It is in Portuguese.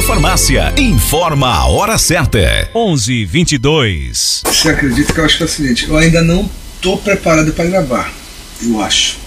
Farmácia informa a hora certa. 11:22. Você acredita que eu acho que é o seguinte, eu ainda não tô preparado para gravar, eu acho.